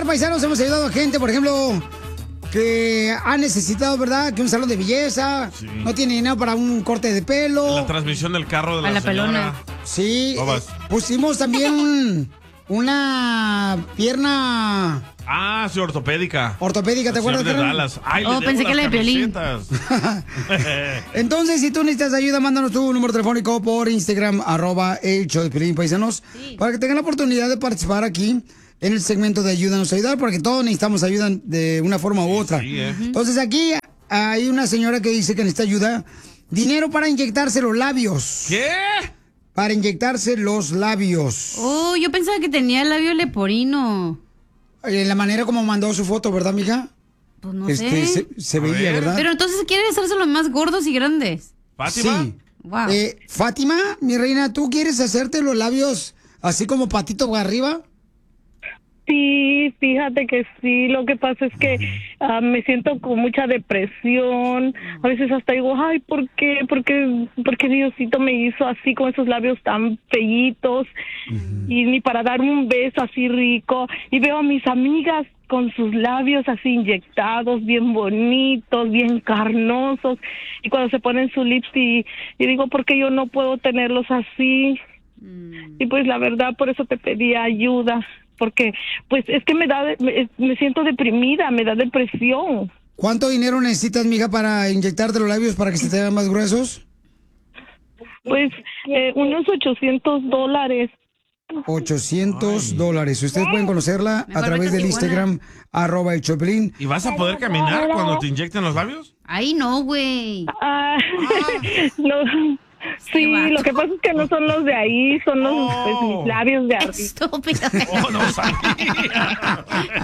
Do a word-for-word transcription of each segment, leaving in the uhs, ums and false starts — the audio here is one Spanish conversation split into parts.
paisanos, hemos ayudado a gente, por ejemplo, que ha necesitado, ¿verdad? Que un salón de belleza, sí. No tiene dinero para un corte de pelo. La transmisión del carro de la, a la señora. pelona. Sí. Eh, pusimos también un, una pierna... Ah, sí, ortopédica. Ortopédica, ¿te acuerdas? De Dallas. Ay, oh, le pensé que la de Piolín. Entonces, si tú necesitas ayuda, mándanos tu número telefónico por Instagram, arroba el show de Piolín, paisanos, sí. Para que tengan la oportunidad de participar aquí en el segmento de Ayúdanos a Ayudar, porque todos necesitamos ayuda de una forma u otra. Sí, eh. Entonces, aquí hay una señora que dice que necesita ayuda. Dinero para inyectarse los labios. ¿Qué? Para inyectarse los labios. Oh, yo pensaba que tenía el labio leporino. En la manera como mandó su foto, ¿verdad, mija? Pues no este, sé. Se, se veía, ¿verdad? Pero entonces quieren hacerse los más gordos y grandes. ¿Fátima? Sí. Wow. Eh, Fátima, mi reina, ¿tú quieres hacerte los labios así como patito para arriba? Sí, fíjate que sí, lo que pasa es que uh, me siento con mucha depresión, a veces hasta digo, ay, ¿por qué? ¿Por qué, por qué Diosito me hizo así con esos labios tan fellitos? Uh-huh. Y ni para dar un beso así rico, y veo a mis amigas con sus labios así inyectados, bien bonitos, bien carnosos, y cuando se ponen su lips y, y digo, ¿por qué yo no puedo tenerlos así? Uh-huh. Y pues la verdad, por eso te pedí ayuda. Porque, pues, es que me da, me, me siento deprimida, me da depresión. ¿Cuánto dinero necesitas, mija, para inyectarte los labios para que se te vean más gruesos? Pues, eh, unos ochocientos dólares. ochocientos dólares. Ustedes pueden conocerla a través del Instagram, arroba el Choplin. ¿Y vas a poder caminar cuando te inyecten los labios? Ay, no, güey. Ah, no. Sí, lo que pasa es que no son los de ahí, son los oh. pues, mis labios de arriba. Estúpido. Oh, no sabía.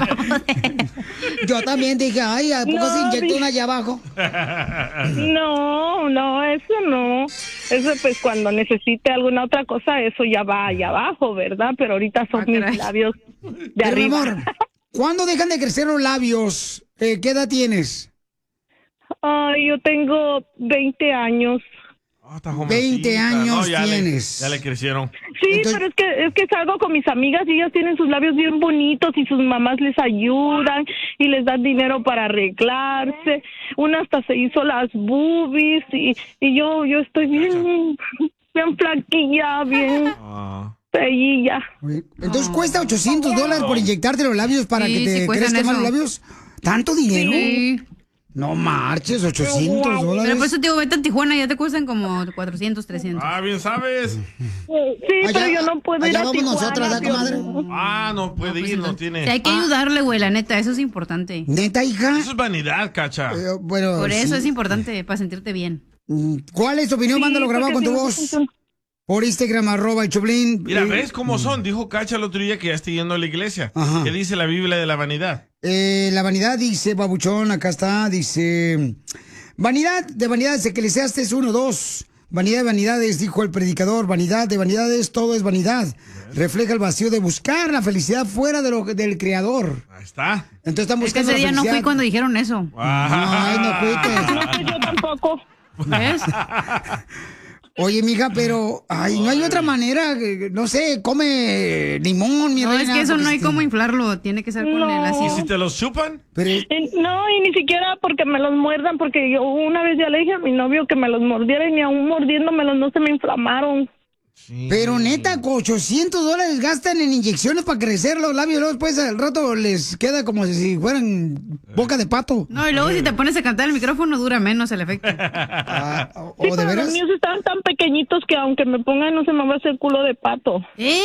Yo también dije, ay, ¿a poco no, se inyecta una allá abajo? No, no, eso no. Eso pues cuando necesite alguna otra cosa, eso ya va allá abajo, ¿verdad? Pero ahorita son ah, mis caray. labios de Pero, arriba. Amor, ¿cuándo dejan de crecer los labios? Eh, ¿Qué edad tienes? Ay, yo tengo veinte años. Oh, veinte años no, ya tienes. Le, ya le crecieron. Sí, Entonces... pero es que es que salgo con mis amigas y ellas tienen sus labios bien bonitos y sus mamás les ayudan y les dan dinero para arreglarse. Una hasta se hizo las boobies y, y yo yo estoy bien, bien flaquilla, bien feilla. Entonces cuesta ochocientos dólares por inyectarte los labios para sí, que te sí crezcan más los labios. ¿Tanto dinero? Sí. No marches, ochocientos dólares. Pero por eso te digo, vete a Tijuana, ya te cuestan como cuatrocientos, trescientos. Ah, bien sabes. Sí, allá, pero yo no puedo ir allá a vamos Tijuana, nosotras, ¿da, comadre? Ah, no puede no, pues ir, no tiene. Sí, hay que ah. ayudarle, güey, la neta, eso es importante. ¿Neta, hija? Eso es vanidad, cacha. Eh, bueno, por eso sí. es importante, para sentirte bien. ¿Cuál es tu opinión? Sí, mándalo grabado con tu voz. Por Instagram, arroba el Choplin. Mira, ¿ves cómo son? Dijo Cacha el otro día que ya está yendo a la iglesia. Ajá. ¿Qué dice la Biblia de la vanidad? Eh, la vanidad dice, babuchón, acá está, dice... Vanidad de vanidades, Eclesiastes uno dos. Vanidad de vanidades, dijo el predicador. Vanidad de vanidades, todo es vanidad. Refleja el vacío de buscar la felicidad fuera de lo, del Creador. Ahí está. Entonces están buscando es que ese día la felicidad. no fui cuando dijeron eso. Ay, no fuiste. No, pues yo tampoco. ¿Ves? Oye, mija, pero ay, no hay otra manera, no sé, come limón, mi no, reina. No, es que eso no hay este... cómo inflarlo, tiene que ser con no. el ácido. ¿Y si te los chupan? Pero... No, y ni siquiera porque me los muerdan, porque yo una vez ya le dije a mi novio que me los mordiera y ni aún mordiéndomelos no se me inflamaron. Sí. Pero neta, ochocientos dólares gastan en inyecciones para crecer los labios, luego después al rato les queda como si fueran boca de pato. No, y luego si te pones a cantar el micrófono dura menos el efecto. Ah, ¿o sí, de pero veras? Los míos están tan pequeñitos que aunque me pongan no se me va a hacer culo de pato. ¡Eh,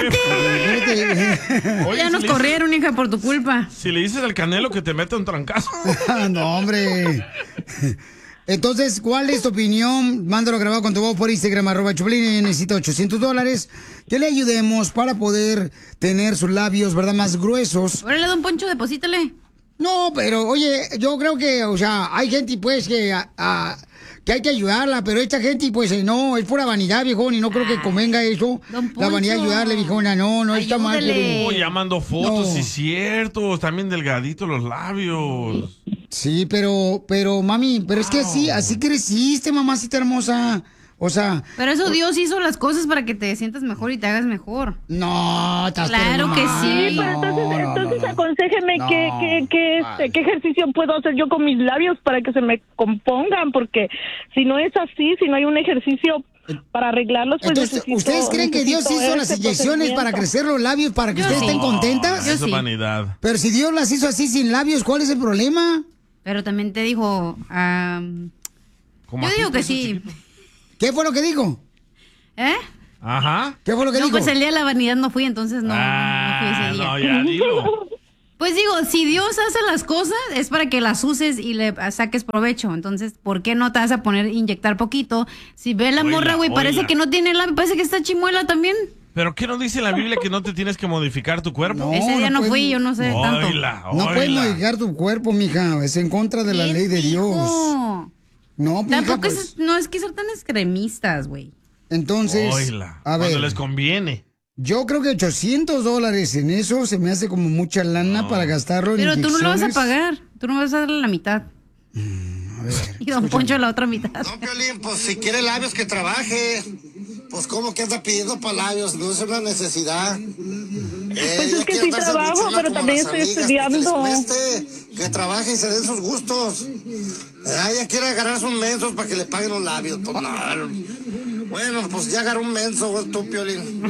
espérate! Oye, ya si nos corrieron, dices, hija, por tu culpa. Si le dices al Canelo que te mete un trancazo. No, hombre. Entonces, ¿cuál es tu opinión? Mándalo grabado con tu voz por Instagram, arroba Choplin. Necesita ochocientos dólares. Que le ayudemos para poder tener sus labios, ¿verdad? Más gruesos. Órale, don Poncho, deposítale. No, pero, oye, yo creo que, o sea, hay gente, pues, que, a, a, que hay que ayudarla, pero esta gente, pues, no, es pura vanidad, viejón, y no creo que convenga eso. La vanidad de ayudarle, viejona, no, no está mal. Pero... Oh, ya mando fotos, no. Sí, cierto, también delgaditos los labios. Sí, pero, pero, mami, pero wow. Es que así, así creciste, mamacita hermosa. O sea... Pero eso Dios hizo las cosas para que te sientas mejor y te hagas mejor. No, estás Claro que sí. Sí, pero entonces, no, no, entonces no, no. aconséjeme No. qué, qué, qué, este, qué ejercicio puedo hacer yo con mis labios para que se me compongan, porque si no es así, si no hay un ejercicio para arreglarlos, pues Entonces, necesito- ¿ustedes creen que Dios necesito hizo las este inyecciones para procedimiento. crecer los labios para que Yo ustedes sí. estén contentas? Yo Eso es sí. vanidad. Pero si Dios las hizo así sin labios, ¿cuál es el problema? Pero también te dijo... am, Como yo aquí, digo que pues, sí. chiquito. ¿Qué fue lo que dijo? ¿Eh? Ajá. ¿Qué fue lo que No, dijo? pues el día de la vanidad no fui, entonces no, no fui Ah, ese día. no, ya dilo. Pues digo, si Dios hace las cosas es para que las uses y le saques provecho. Entonces, ¿por qué no te vas a poner inyectar poquito? Si ve la Oíla, morra, güey, parece oíla. que no tiene labio, parece que está chimuela también. ¿Pero qué no dice la Biblia que no te tienes que modificar tu cuerpo? No, Ese día no, no fui, puedes- yo no sé tanto. Oíla, No puedes oíla. modificar tu cuerpo, mija. Es en contra de la ¿Quién ley de Dios. dijo? No, mija, Tampoco pues, es, no es que ser tan extremistas, güey. entonces, Oíla. a Cuando ver, les conviene. yo creo que ochocientos dólares en eso se me hace como mucha lana para gastarlo en Pero tú no lo vas a inyecciones. pagar. Tú no vas a darle la mitad. A ver, Y don Poncho la otra mitad. No, Piolín, pues si quiere labios que trabaje. Pues como que anda pidiendo para labios, no es una necesidad. Eh, Pues es ella que quiere sí darse trabajo, buchona pero como también las estoy amigas, estudiando. Que les cueste, que trabaje y se den sus gustos. Eh, ella quiere agarrar sus mensos para que le paguen los labios. Pues, no. Bueno, pues ya agarró un menso, güey, tú, Piolín.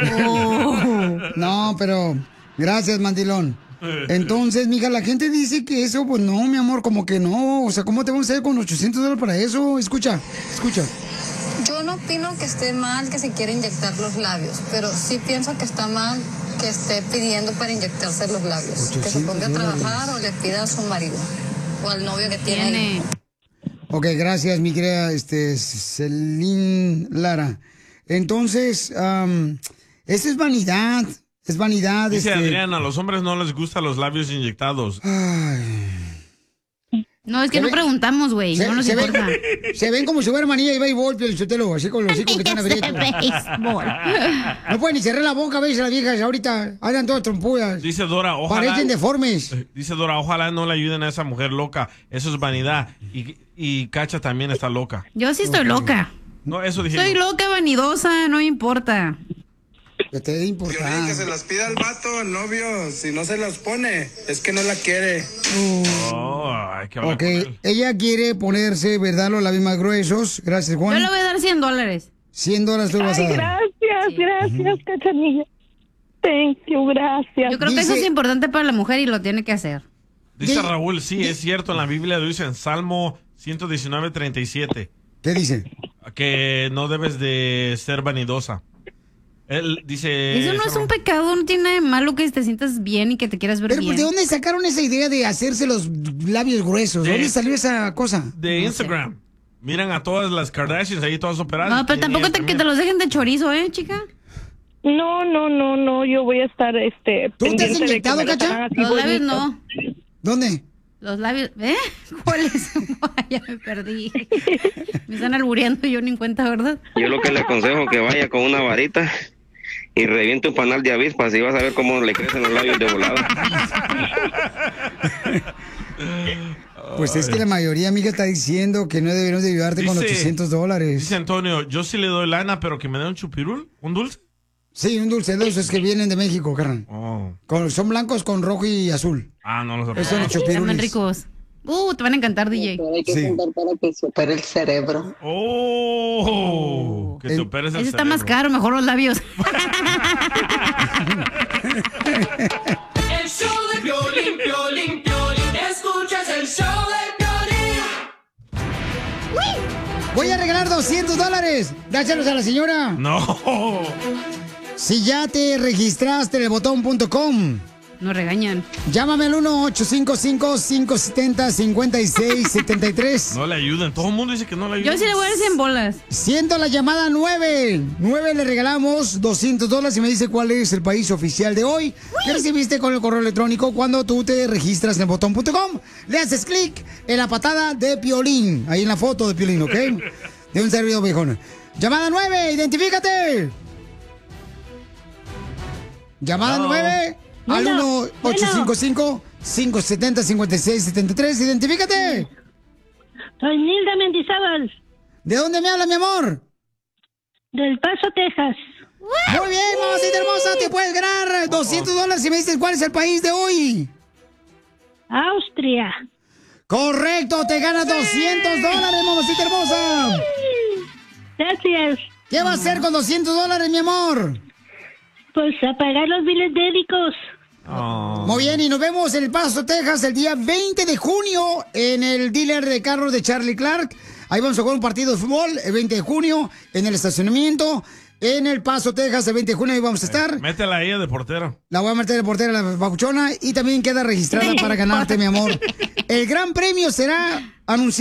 No, pero gracias, mandilón. Entonces, mija, la gente dice que eso, pues no, mi amor, como que no. O sea, ¿cómo te vamos a hacer con ochocientos dólares para eso? Escucha, escucha. Yo no opino que esté mal que se quiera inyectar los labios, pero sí pienso que está mal que esté pidiendo para inyectarse los labios. Que se ponga a trabajar o le pida a su marido o al novio que tiene. Tiene. Ok, gracias, mi querida este, Celine Lara. Entonces, um, esto es vanidad. Es vanidad. Dice este... Adriana, a los hombres no les gustan los labios inyectados. Ay. No, es que Se no ve- preguntamos, güey. Se, No nos se importa. ven, se ven como si fuera manilla y béisbol, Piolichotelo, así con los hijos que están abiertos. Béisbol. No pueden ni cerrar la boca a veces las viejas ahorita. Andan todas trompudas. Dice Dora, ojalá. Parecen deformes. Dice Dora, ojalá no le ayuden a esa mujer loca. Eso es vanidad. Y, y Cacha también está loca. Yo sí estoy loca. No, eso dije. Soy loca, vanidosa, no me importa. Que te dé Piolín, que se las pida al vato, el novio. Si no se las pone, es que no la quiere. Oh, hay que hablar Ok, con él. ella quiere ponerse, ¿verdad? Los labios más gruesos. Gracias, Yo Juan. le voy a dar cien dólares. cien dólares tú le vas a Ay, dar. gracias, gracias, Cachanilla. Thank you, gracias. Yo creo que eso Dice- es importante para la mujer y lo tiene que hacer. Dice Di- Raúl, sí, di- es cierto. En la Biblia dice en Salmo ciento diecinueve, treinta y siete ¿Qué dice? que no debes de ser vanidosa. Él dice. Eso no es un pecado, no tiene nada de malo que te sientas bien y que te quieras ver Pero bien. ¿de dónde sacaron esa idea de hacerse los labios gruesos? ¿De De- dónde salió esa cosa? De Instagram. Miran a todas las Kardashians ahí, todas operadas. No, pero Y tampoco ellas te, que también. te los dejen de chorizo, ¿eh, chica? No, no, no, no, yo voy a estar, este, ¿Tú te has pendiente de que inyectado, me las Cacha? hagan así Los labios bonitos. no. ¿Dónde? Los labios, ¿eh? ¿Cuáles? Ya me perdí. Me están albureando y yo ni en cuenta, ¿verdad? Yo lo que le aconsejo que vaya con una varita y reviente un panal de avispa, así vas a ver cómo le crecen los labios de volada. Pues es que la mayoría, amiga, está diciendo que no deberíamos de ayudarte con Dice- ochocientos dólares. Dice Antonio, yo sí le doy lana, pero que me dé un chupirul, un dulce. Sí, un dulce de esos que vienen de México, carnal. Oh. Con- son blancos con rojo y azul. Ah, no los Esos son los Están chupirules. ricos. Uh, te van a encantar, D J. Hay que Sí. juntar para que se opere el cerebro. Oh, que te El- operes el Ese está más cerebro. caro, mejor los labios. El show de Piolín, Piolín, Piolín. Escuchas el show de Piolín. Voy a regalar doscientos dólares. Dáselos a la señora. No. Si ya te registraste en el botón punto com, Nos regañan. llámame al uno ocho cinco cinco, cinco siete cero, cinco seis siete tres. No le ayudan. Todo el mundo dice que no le ayudan. Yo sí le voy a dar cien bolas. Siento la llamada nueve. nueve le regalamos doscientos dólares y me dice cuál es el país oficial de hoy. ¿Qué recibiste con el correo electrónico cuando tú te registras en el botón punto com? Le haces clic en la patada de Piolín. Ahí en la foto de Piolín, ¿ok? De un servidor viejón. Llamada nueve, identifícate. Llamada Hello. nueve al Bueno, uno ocho cinco cinco, cinco siete cero, cinco seis siete tres. Identifícate. Soy Nilda Mendizábal. ¿De dónde me habla, mi amor? Del Paso, Texas. Muy bien, mamacita hermosa, te puedes ganar doscientos dólares si me dices cuál es el país de hoy. Austria. Correcto, te ganas doscientos dólares, mamacita hermosa. Gracias. ¿Qué va a hacer con doscientos dólares, mi amor? Pues a pagar los biles médicos. Oh. Muy bien, y nos vemos en El Paso, Texas, el día veinte de junio en el dealer de carros de Charlie Clark. Ahí vamos a jugar un partido de fútbol el veinte de junio en el estacionamiento. En El Paso, Texas, el veinte de junio ahí vamos a estar. Métela a ella de portera. La voy a meter de portera, la babuchona, y también queda registrada para ganarte, mi amor. El gran premio será anunciado